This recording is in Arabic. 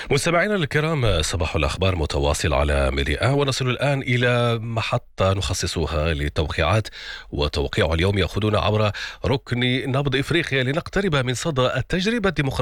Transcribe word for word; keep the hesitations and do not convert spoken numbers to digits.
مستمعينا الكرام، صباح الأخبار متواصل على مليئة، ونصل الآن إلى محطة نخصصها للتوقيعات، وتوقيع اليوم يأخذنا عبر ركن نبض إفريقيا لنقترب من صدى التجربة الديمقراطية